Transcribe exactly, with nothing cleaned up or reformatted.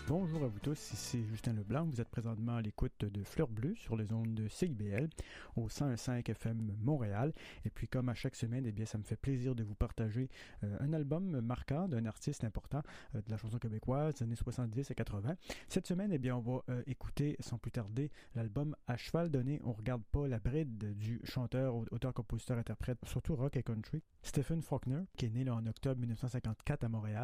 Bonjour à vous tous, ici Justin Leblanc. Vous êtes présentement à l'écoute de Fleur Bleue sur les ondes de C I B L au cent un virgule cinq F M Montréal. Et puis comme à chaque semaine, eh bien, ça me fait plaisir de vous partager euh, un album marquant d'un artiste important euh, de la chanson québécoise des années soixante-dix et quatre-vingts. Cette semaine, eh bien, on va euh, écouter sans plus tarder l'album À cheval donné. On regarde pas la bride du chanteur, auteur, compositeur, interprète, surtout rock et country, Stephen Faulkner, qui est né là, en octobre dix-neuf cent cinquante-quatre à Montréal.